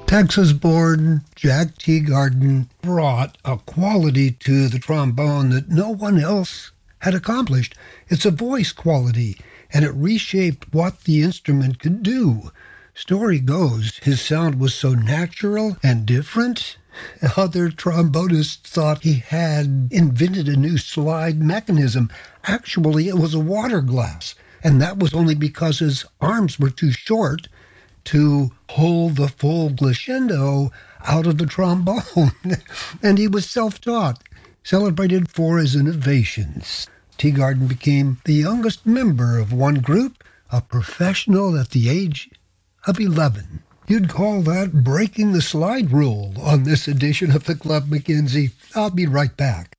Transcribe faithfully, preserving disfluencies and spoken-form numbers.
Texas-born Jack Teagarden brought a quality to the trombone that no one else had accomplished. It's a voice quality, and it reshaped what the instrument could do. Story goes, his sound was so natural and different, other trombonists thought he had invented a new slide mechanism. Actually, it was a water glass, and that was only because his arms were too short to hold the full crescendo out of the trombone. And he was self-taught, celebrated for his innovations. Teagarden became the youngest member of one group, a professional at the age of eleven. You'd call that breaking the slide rule on this edition of the Club McKenzie. I'll be right back.